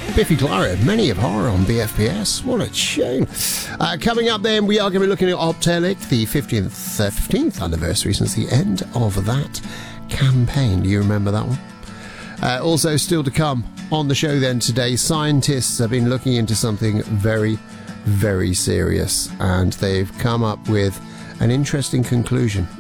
Biffy Clyro, Many of Horror on BFPS. What a tune. Coming up then, we are going to be looking at Optelic, the 15th anniversary since the end of that campaign. Do you remember that one? Also, still to come on the show then today, scientists have been looking into something very, very serious, and they've come up with an interesting conclusion.